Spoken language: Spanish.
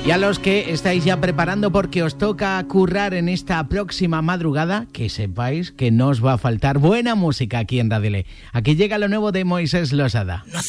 Y a los que estáis ya preparando porque os toca currar en esta próxima madrugada, que sepáis que no os va a faltar buena música aquí en Radio Le. Aquí llega lo nuevo de Moisés Losada.